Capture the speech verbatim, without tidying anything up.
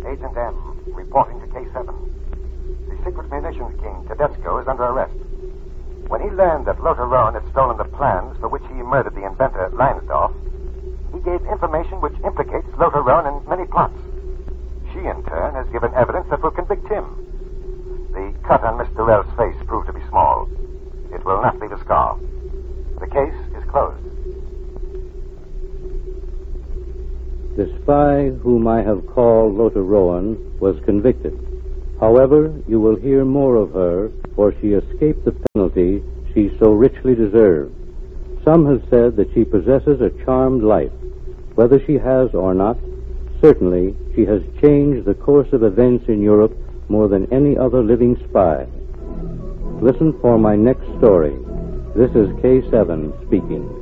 Agent M, reporting to K seven. The secret munitions king, Tedesco, is under arrest. When he learned that Lothar Rowan had stolen the plans for which he murdered the inventor, Leinsdorf, he gave information which implicates Lothar Rowan in many plots. She, in turn, has given evidence that will convict him. The cut on Miss Durrell's face proved to be small. It will not leave a scar. The case is closed. The spy whom I have called Lothar Rowan was convicted. However, you will hear more of her, for she escaped the penalty she so richly deserved. Some have said that she possesses a charmed life. Whether she has or not, certainly she has changed the course of events in Europe more than any other living spy. Listen for my next story. This is K seven speaking.